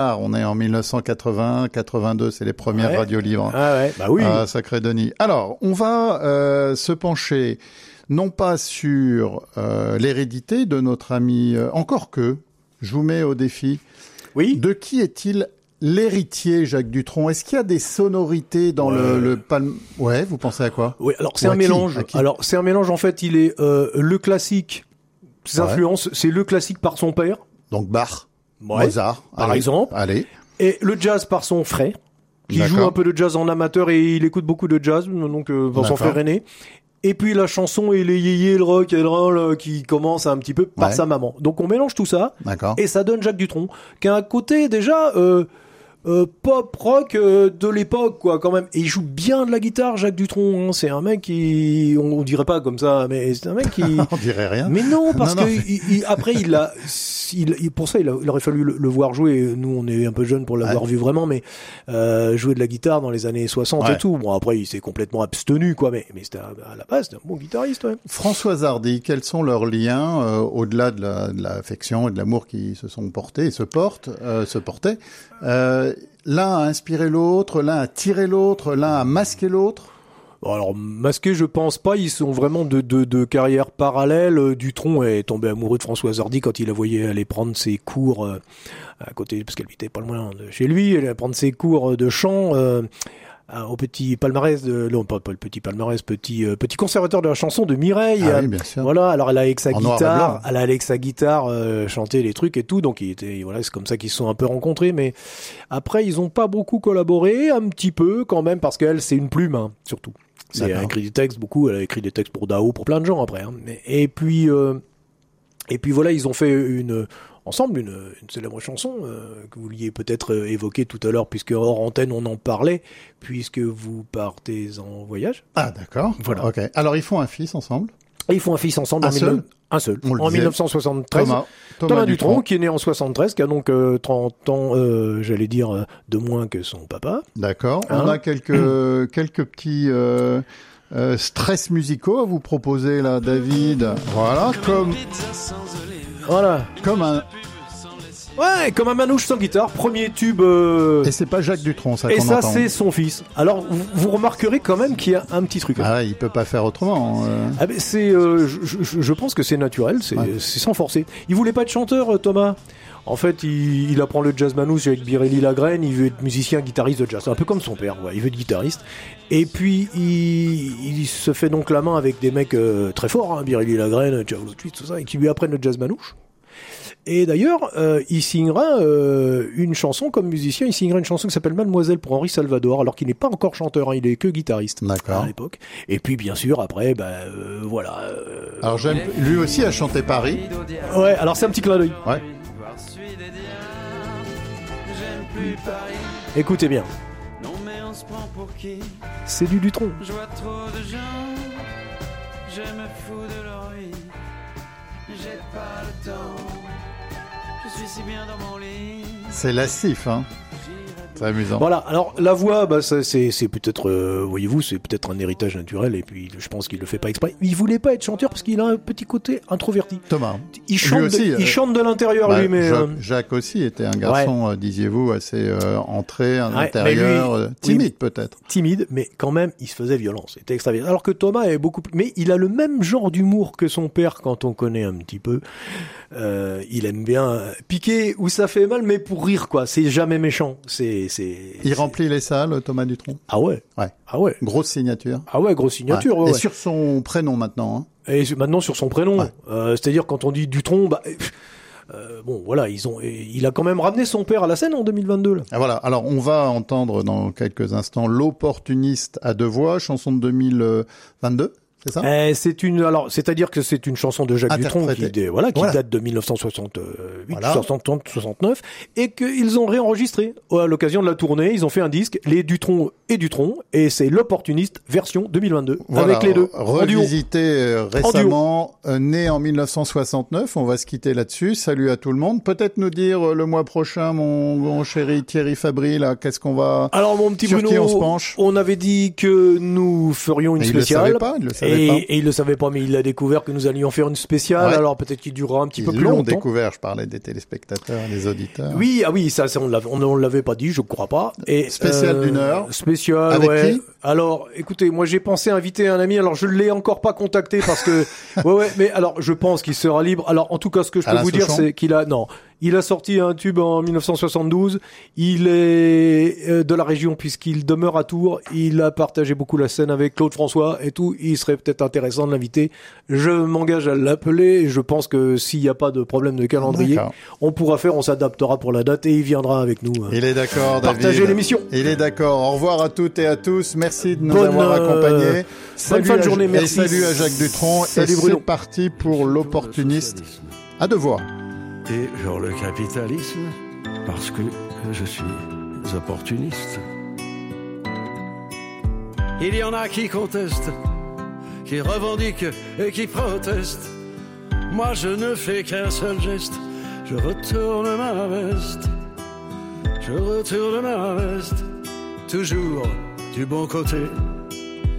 On est en 1980, 82, c'est les premières radios libres. Ah ouais, bah oui. Ah, sacré Denis. Alors, on va se pencher non pas sur l'hérédité de notre ami, encore que, je vous mets au défi. Oui. De qui est-il l'héritier, Jacques Dutronc? Est-ce qu'il y a des sonorités dans le palme? Ouais, vous pensez à quoi? Oui, alors c'est un mélange. Alors c'est un mélange, en fait, il est le classique, ses influences, c'est le classique par son père. Donc Bach. Mozart, par exemple. Allez. Et le jazz par son frère, qui joue un peu de jazz en amateur et il écoute beaucoup de jazz, donc par son frère aîné. Et puis la chanson et les yéyés, le rock et le roll qui commence un petit peu par sa maman. Donc on mélange tout ça et ça donne Jacques Dutronc, qui a un côté déjà pop rock de l'époque, quoi, quand même. Et il joue bien de la guitare, Jacques Dutronc. Hein. C'est un mec qui, on dirait pas comme ça, mais c'est un mec qui. On dirait rien. Mais non, parce que après pour ça, il aurait fallu le voir jouer. Nous, on est un peu jeunes pour l'avoir vu vraiment, mais jouer de la guitare dans les années 60 et tout. Bon, après, il s'est complètement abstenu, quoi. Mais c'était à la base, c'était un bon guitariste. Ouais. Françoise Hardy, quels sont leurs liens au-delà de l'affection et de l'amour qui se sont portés et se portaient? L'un a inspiré l'autre, l'un a tiré l'autre, l'un a masqué l'autre. Bon, alors masqué, je pense pas. Ils sont vraiment de carrières parallèles. Dutronc est tombé amoureux de Françoise Hardy quand il la voyait aller prendre ses cours à côté, parce qu'elle habitait pas loin de chez lui. Elle allait prendre ses cours de chant au petit palmarès pas le petit palmarès, petit conservateur de la chanson de Mireille. Ah oui, bien sûr. Voilà, alors elle a avec sa guitare chanté les trucs et tout, donc c'est comme ça qu'ils se sont un peu rencontrés, mais après ils ont pas beaucoup collaboré, un petit peu quand même, parce qu'elle c'est une plume, hein, surtout. Elle a écrit des textes beaucoup, elle a écrit des textes pour Dao, pour plein de gens après, hein. Et puis voilà, ils ont fait ensemble une célèbre chanson que vous vouliez peut-être évoquer tout à l'heure, puisque hors antenne on en parlait, puisque vous partez en voyage. Ah d'accord. Voilà. Ok. Alors ils font un fils ensemble. Et ils font un fils ensemble. Un seul. En 1973. Thomas Dutronc, qui est né en 73, qui a donc 30 ans, j'allais dire, de moins que son papa. D'accord. On a quelques petits stress musicaux à vous proposer là, David. Voilà, comme un manouche sans guitare, premier tube. Et c'est pas Jacques Dutronc, ça. Et qu'on ça, entend. C'est son fils. Alors, vous remarquerez quand même qu'il y a un petit truc. Ah, il peut pas faire autrement. Ah ben je pense que c'est naturel, c'est sans forcer. Il voulait pas être chanteur, Thomas. En fait, il apprend le jazz manouche avec Biréli Lagrène, il veut être musicien, guitariste de jazz, un peu comme son père, il veut être guitariste. Et puis, il se fait donc la main avec des mecs très forts, hein, Biréli Lagrène, Ciao Twist, tout ça, et qui lui apprennent le jazz manouche. Et d'ailleurs, il signera une chanson comme musicien, il signera une chanson qui s'appelle Mademoiselle pour Henri Salvador, alors qu'il n'est pas encore chanteur, hein, il est que guitariste à l'époque. Et puis bien sûr, après, voilà. Alors lui aussi a chanté Paris. Ouais, alors c'est un petit clin d'œil. Ouais. Écoutez bien. C'est du Dutronc. Je vois trop de gens, je me fous de leur vie, j'ai pas le temps. Je suis si bien dans mon lit. C'est lascif, hein. C'est amusant. Voilà, alors la voix, c'est peut-être, voyez-vous, c'est peut-être un héritage naturel, et puis je pense qu'il le fait pas exprès. Il voulait pas être chanteur parce qu'il a un petit côté introverti. Thomas. Il chante de l'intérieur, lui, mais... Jacques aussi était un garçon, disiez-vous, assez entré, un intérieur, timide peut-être. Timide, mais quand même, il se faisait violence. C'était extravagant. Alors que Thomas est beaucoup plus... Mais il a le même genre d'humour que son père quand on connaît un petit peu. Il aime bien piquer où ça fait mal, mais pour rire, quoi. C'est jamais méchant. Il remplit les salles, Thomas Dutronc. Ah ouais. Ah ouais. Grosse signature. Ah ouais, grosse signature. Ouais. Et sur son prénom maintenant. Hein. Et maintenant sur son prénom. Ouais. C'est-à-dire quand on dit Dutronc, bon voilà, il a quand même ramené son père à la scène en 2022. Là. Ah, voilà. Alors on va entendre dans quelques instants L'Opportuniste à deux voix, chanson de 2022. C'est ça? C'est-à-dire que c'est une chanson de Jacques Dutronc qui date de 1968, 69, et qu'ils ont réenregistré à l'occasion de la tournée. Ils ont fait un disque, les Dutronc, et c'est L'Opportuniste version 2022, avec les deux. Revisité récemment, né en 1969. On va se quitter là-dessus. Salut à tout le monde. Peut-être nous dire le mois prochain, mon chéri Thierry Fabry, là, qu'est-ce qu'on va... Alors mon petit sur Bruno, qui on se penche? on avait dit que nous ferions une spéciale. Il le savait pas. savait pas. Et il le savait pas, mais il a découvert que nous allions faire une spéciale. Ouais. Alors peut-être qu'il durera un petit peu Ils plus l'ont longtemps. découvert, je parlais des téléspectateurs, des auditeurs. Oui, ça on l'avait pas dit, je crois pas. Et Spécial d'une heure. Spécial, Avec ouais. qui Alors, écoutez, moi j'ai pensé inviter un ami. Alors je l'ai encore pas contacté parce que, ouais, mais alors je pense qu'il sera libre. Alors en tout cas, ce que je peux Alain vous dire, Souchon c'est il a sorti un tube en 1972. Il est de la région puisqu'il demeure à Tours. Il a partagé beaucoup la scène avec Claude François et tout. Il serait peut-être intéressant de l'inviter. Je m'engage à l'appeler. Je pense que s'il n'y a pas de problème de calendrier, D'accord. on s'adaptera pour la date et il viendra avec nous. Il est d'accord, David. Partager l'émission. Il est d'accord. Au revoir à toutes et à tous. Merci de nous Bonne, avoir accompagnés. bonne fin de journée, merci. Et salut à Jacques Dutronc. Salut et Bruno. c'est parti pour l'opportuniste. À deux voix. Et vers le capitalisme, parce que je suis opportuniste. Il y en a qui contestent, qui revendiquent et qui protestent. Moi je ne fais qu'un seul geste, je retourne ma veste. Je retourne ma veste, toujours du bon côté.